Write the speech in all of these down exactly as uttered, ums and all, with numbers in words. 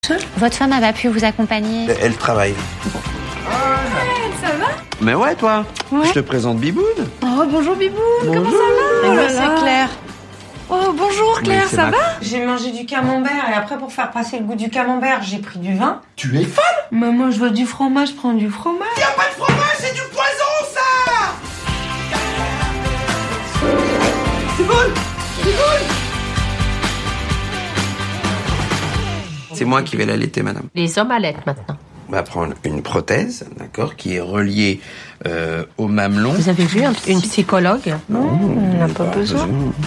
seule? Votre femme n'a pas pu vous accompagner? Elle travaille. Ouais, ça va? Mais ouais, toi. Ouais. Je te présente Biboune. Oh, bonjour Biboune, Bonjour. comment ça va? Oh Oh là là là. c'est Claire. Oh, bonjour Claire, Oui, c'est ça ma- va? J'ai mangé du camembert et après pour faire passer le goût du camembert, j'ai pris du vin. Tu es folle? Mais moi, je veux du fromage, je prends du fromage. Y a pas de fromage, c'est du poison, ça! Biboune! Biboune! C'est moi qui vais l'allaiter, madame. Les hommes allaitent maintenant. On va prendre une prothèse, d'accord, qui est reliée euh, au mamelon. Vous avez vu un- une psychologue? Non, on n'a pas besoin.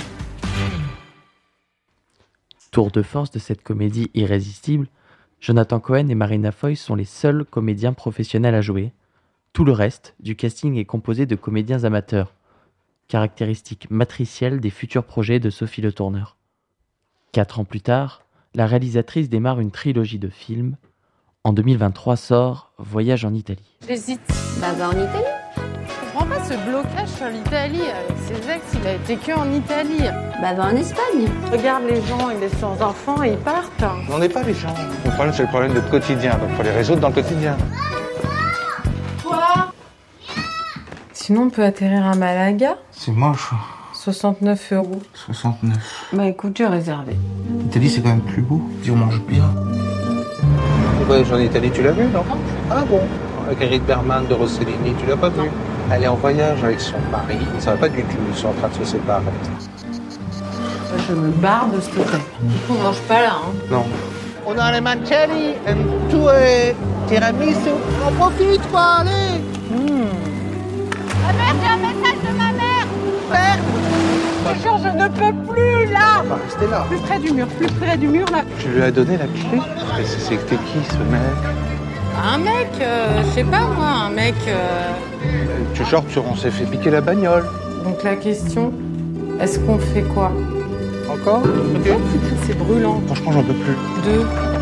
Tour de force de cette comédie irrésistible, Jonathan Cohen et Marina Foïs sont les seuls comédiens professionnels à jouer. Tout le reste du casting est composé de comédiens amateurs, caractéristique matricielle des futurs projets de Sophie Le Tourneur. Quatre ans plus tard, la réalisatrice démarre une trilogie de films. En deux mille vingt-trois sort Voyage en Italie. J'hésite. Bah va en Italie. Je comprends pas ce blocage sur l'Italie. Avec ses ex, il a été que en Italie. Bah va en Espagne. Regarde les gens, ils laissent leurs enfants et ils partent. On n'est pas les gens. Le problème, c'est le problème de quotidien. Donc, il faut les résoudre dans le quotidien. Quoi? Sinon, on peut atterrir à Malaga. C'est moche. soixante-neuf euros. soixante-neuf. Bah écoute, j'ai réservé. L'Italie, c'est quand même plus beau. Dis, on mange bien. Le voyage en Italie, tu l'as vu, non? Ah bon? Avec Eric Berman de Rossellini, tu l'as pas vu? Elle est en voyage avec son mari. Ça va pas du tout. Ils sont en train de se séparer. Je me barre de cet hôtel. On mange pas là, hein. Non. On a les mancelli, un tout est tiramisu. On profite, quoi, allez. Ma mère, j'ai un message de ma mère. Père, je te jure, je ne peux plus là. On va rester là. Plus près du mur, plus près du mur là. Tu lui as donné la clé? Mais c'est c'est que t'es qui, ce mec? Un mec, euh, je sais pas moi, un mec. euh, Tu genre, tu- on s'est fait piquer la bagnole. Donc la question, est-ce qu'on fait quoi? Encore? Oh putain, c'est brûlant. Franchement, j'en peux plus. Deux.